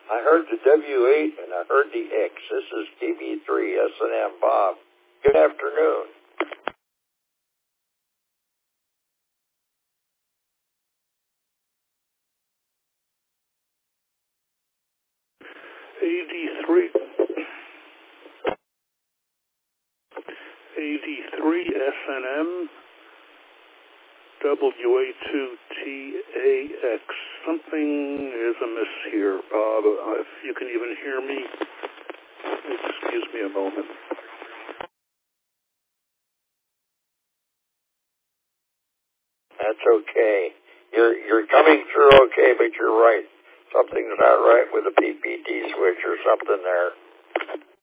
I heard the W8 and I heard the X. This is KB3 S&M Bob. Good afternoon. AD3 SNM WA2TAX. Something is amiss here, Bob. If you can even hear me, excuse me a moment. That's okay. You're coming through okay, but you're right. Something's not right with the PPT switch or something there.